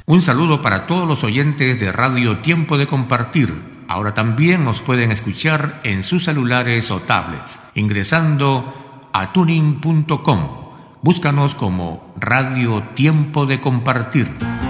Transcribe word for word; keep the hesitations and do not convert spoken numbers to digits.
Un saludo para todos los oyentes de Radio Tiempo de Compartir. Ahora también nos pueden escuchar en sus celulares o tablets, ingresando a tuning punto com. Búscanos como Radio Tiempo de Compartir.